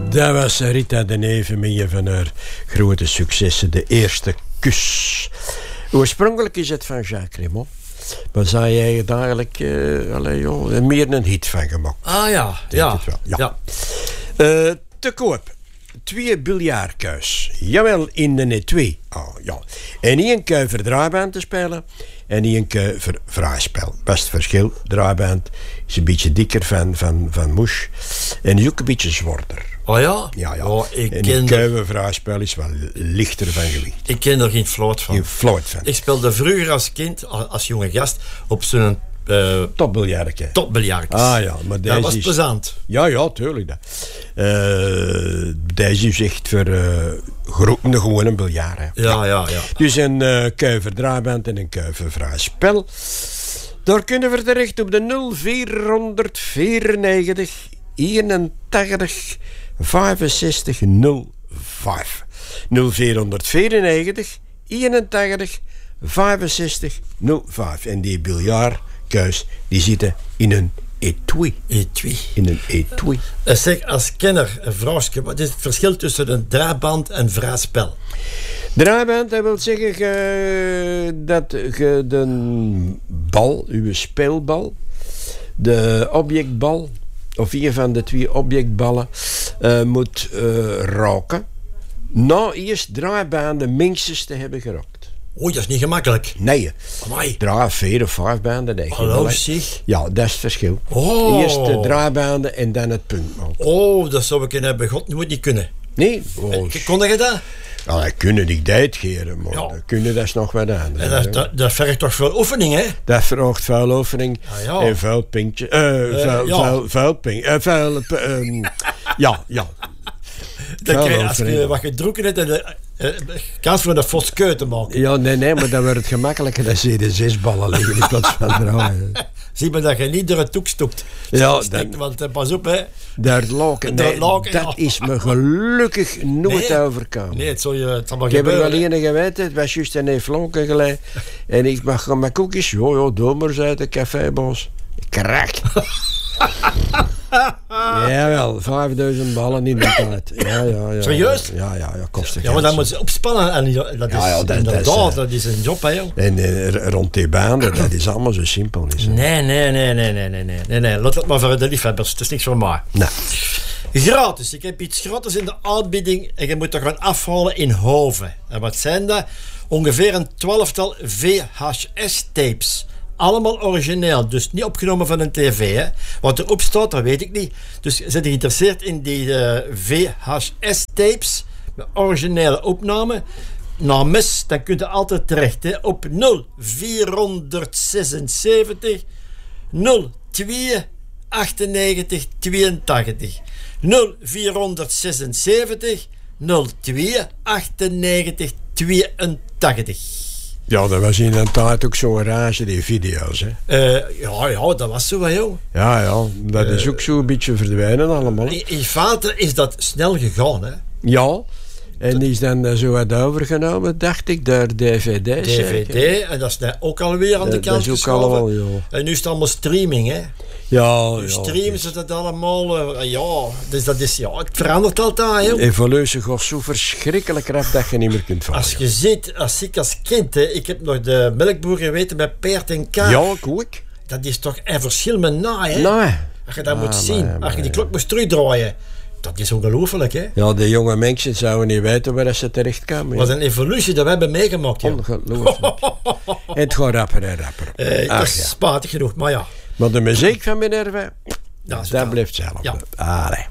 Dat was Rita de Neve met een van haar grote successen, De Eerste Kus. Oorspronkelijk is het van Jacques Raymond. Maar zij heeft eigenlijk meer een hit van gemaakt. Ah ja, ja. Te koop. 2 biljartkuis. Jawel, in de net 2. Oh, ja. En 1 kuiver draaiband te spelen. En 1 kuiver vraagspel. Best verschil. Draaiband is een beetje dikker van moes. En is ook een beetje zwaarder. Oh ja? Ja. Oh, en een kuiver vraagspel is wel lichter van gewicht. Ik ken er geen floot van. Ik speelde vroeger als kind, als jonge gast, op zo'n topbiljartje. Ah ja, maar dat was plezant. Ja, tuurlijk. Deze is echt voor gewoon een biljart. Ja. Dus een kuiver draaiband en een kuiver vraagspel. Daar kunnen we terecht op de 0494 81 65 05. 0494 81 65 05. En die biljartkuis die zitten in een etui. In een etui. Zeg, als kenner, een vrouwtje, wat is het verschil tussen een draaiband en vraagspel? Draaiband, dat wil zeggen dat je de bal, uw speelbal, de objectbal, of een van de 2 objectballen, moet raken. Nou, eerst draaibanden minstens te hebben gerokt. Oei, dat is niet gemakkelijk. Nee. Amai. 4 of 5 banden. Denk hallo, zeg. Ja, dat is het verschil. Oh. Eerst de draaibanden en dan het punt. Oh, dat zou ik in hebben. God, moet niet kunnen. Nee. Kon je dat? Nou, dat kunnen niet uitgeren, maar dat kunnen dat is nog wat anders. En dat vergt toch veel oefening, hè? Dat vergt veel oefening en veel pinkje. Ja. Dan krijg je, als je wat gedronken hebt, kans voor een foskeu te maken. Ja, nee, maar dan wordt het gemakkelijker dat ze de 6 ballen liggen in plaats van draaien. Zie maar dat je niet door het toek stopt. Ja, want pas op, hè. Dat is me gelukkig nooit overkomen. Nee, het zal maar ik heb er wel gebeuren. een geweten, het was juist een evlonken gelijk. En ik mag gaan mijn koekjes, doe maar uit de caféboos. Krak. Jawel, 5000 ballen in de tijd. Ja. Serieus? Ja, kost het. Ja, maar dan moet ze opspannen. En dat is een job, hè, joh. En rond die banen, dat is allemaal zo simpel. Nee. Laat het maar voor de liefhebbers. Het is niks voor mij. Nee. Gratis. Ik heb iets gratis in de aanbieding. En je moet dat gaan afhalen in Hoven. En wat zijn dat? Ongeveer een 12-tal VHS-tapes. Allemaal origineel, dus niet opgenomen van een tv. Hè. Wat erop staat, dat weet ik niet. Dus zijn je geïnteresseerd in die VHS-tapes, met originele opname? Nou, mis, dan kun je altijd terecht, hè, op 0476 02 98 82. 0476 02 98 82. Ja, dat was in een tijd ook zo'n rage, die video's, hè? Ja, dat was zo, hè, joh. Ja, dat is ook zo een beetje verdwijnen allemaal. In feite is dat snel gegaan, hè? Ja, en die is dan zo wat overgenomen, dacht ik, door DVD. DVD, en dat is ook alweer aan de kant geschoven. En nu is het allemaal streaming, hè? Ja. Streamen ze dat allemaal, dus dat is, het verandert altijd, hè? Evolutie gaat zo verschrikkelijk rap dat je niet meer kunt vallen. Als je ziet, als kind, hè, ik heb nog de melkboer geweten met Peert en Kaar. Ja, goed. Dat is toch een verschil met naai, hè? Nee. Als je dat moet zien, als je die klok moest terugdraaien. Dat is ongelooflijk, hè? Ja, de jonge mensen zouden niet weten waar ze terecht komen. Wat een evolutie dat we hebben meegemaakt, joh. Ongelooflijk. En het gaat rapper en rapper. Dat is spatig genoeg, maar ja. Maar de muziek van Minerva, dat blijft zelf. Ja. Allee.